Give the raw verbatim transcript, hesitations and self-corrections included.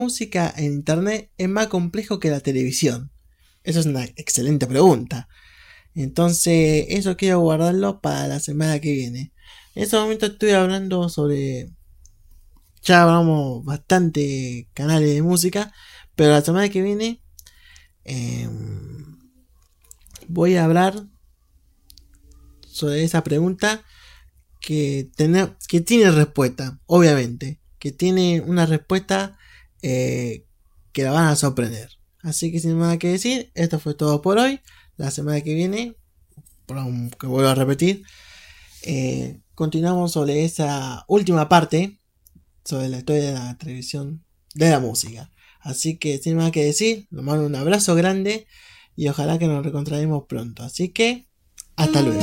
música en internet es más complejo que la televisión? Esa es una excelente pregunta. Entonces, eso quiero guardarlo para la semana que viene. En este momento estoy hablando sobre... Ya hablamos bastante canales de música, pero la semana que viene eh, voy a hablar sobre esa pregunta que, tiene, que tiene respuesta, obviamente. Que tiene una respuesta eh, que la van a sorprender. Así que sin nada que decir, esto fue todo por hoy. La semana que viene, que vuelvo a repetir, eh, continuamos sobre esa última parte, sobre la historia de la televisión, de la música. Así que sin más que decir, nos mando un abrazo grande y ojalá que nos reencontraremos pronto. Así que, hasta luego.